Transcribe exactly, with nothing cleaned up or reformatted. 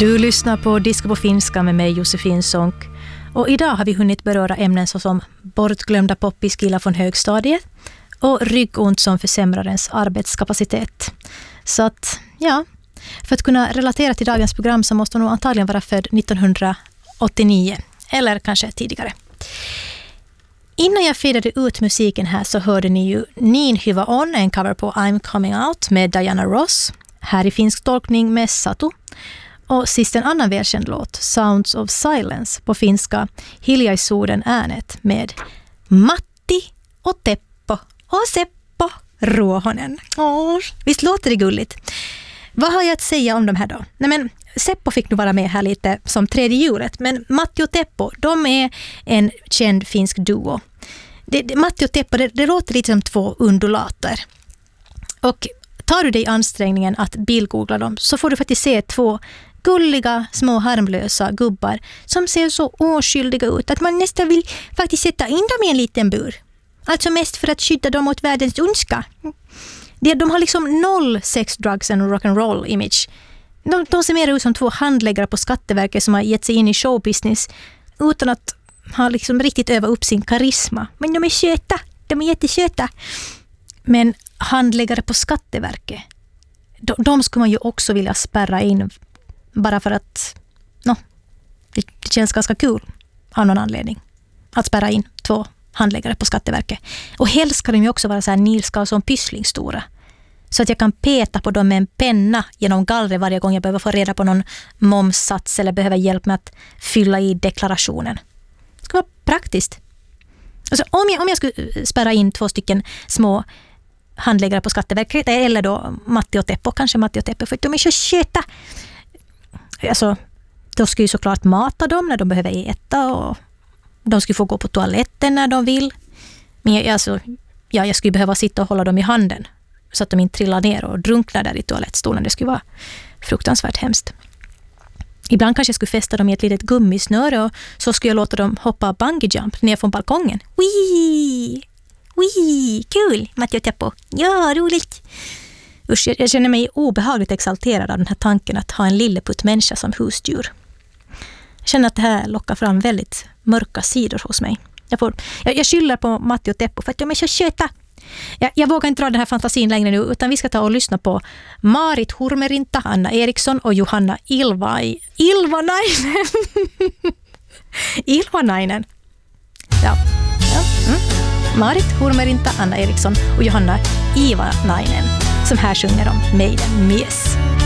Du lyssnar på Disco på finska med mig Josefin Sonck. Och idag har vi hunnit beröra ämnen såsom bortglömda poppiskillar från högstadiet och ryggont som försämrar ens arbetskapacitet. Så att, ja, för att kunna relatera till dagens program så måste man nog antagligen vara född nittonhundraåttionio eller kanske tidigare. Innan jag fadade ut musiken här så hörde ni ju Niin hyvä on, en cover på I'm Coming Out med Diana Ross. Här i finsk tolkning med Satu. Och sist en annan välkänd låt, Sounds of Silence, på finska Hiljaisuuden äänet med Matti och Teppo och Seppo Ruohonen. Åh, visst låter det gulligt? Vad har jag att säga om de här då? Nej men, Seppo fick nu vara med här lite som tredje djuret, men Matti och Teppo, de är en känd finsk duo. Det, det, Matti och Teppo, det, det låter lite som två undulater. Och tar du dig ansträngningen att bildgoogla dem så får du faktiskt se två gulliga, små harmlösa gubbar som ser så oskyldiga ut att man nästan vill faktiskt sätta in dem i en liten bur. Alltså mest för att skydda dem mot världens ondska. De, de har liksom noll sex, drugs and rock'n'roll image. De, de ser mer ut som två handläggare på Skatteverket som har gett sig in i showbusiness utan att ha liksom riktigt övat upp sin karisma. Men de är söta, de är jättesöta. Men handläggare på Skatteverket, de, de skulle man ju också vilja spärra in bara för att no, det, det känns ganska kul av någon anledning att spärra in två handläggare på Skatteverket. Och helst ska de ju också vara så här Nils Karlsson Pyssling stora. Så att jag kan peta på dem med en penna genom gallret varje gång jag behöver få reda på någon momssats eller behöver hjälp med att fylla i deklarationen. Det ska vara praktiskt. Alltså, om, jag, om jag skulle spärra in två stycken små handläggare på Skatteverket eller då Matti och Teppo, kanske Matti och Teppo, för att de är så köta. Alltså, de ska ju såklart mata dem när de behöver äta och de ska få gå på toaletten när de vill. Men jag, alltså, ja, jag skulle behöva sitta och hålla dem i handen så att de inte trillar ner och drunknar där i toalettstolen. Det skulle vara fruktansvärt hemskt. Ibland kanske jag skulle fästa dem i ett litet gummisnöre och så skulle jag låta dem hoppa bungee jump ner från balkongen. Wii! Wii! Kul! Matti och Teppo. Ja, roligt! Usch, jag känner mig obehagligt exalterad av den här tanken att ha en lilleputt människa som husdjur. Jag känner att det här lockar fram väldigt mörka sidor hos mig. Jag, får, jag, jag skyller på Matti och Teppo för att de är så köta. Jag, jag vågar inte dra den här fantasin längre nu utan vi ska ta och lyssna på Marit Hurmerinta, Anna Eriksson och Johanna Ilva, Ilvanainen. Ilvanainen. Ja. ja. Mm. Marit Hurmerinta, Anna Eriksson och Johanna Ilvanainen som här sjunger om Maiden Mies.